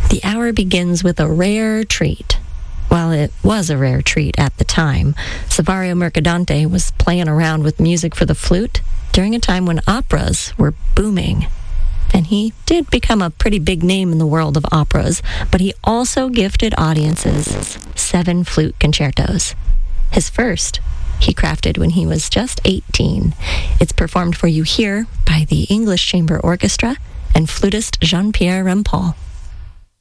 The hour begins with a rare treat. Well, it was a rare treat at the time. Saverio Mercadante was playing around with music for the flute during a time when operas were booming. And he did become a pretty big name in the world of operas, but he also gifted audiences 7 flute concertos. His first, he crafted when he was just 18. It's performed for you here by the English Chamber Orchestra and flutist Jean-Pierre Rampal.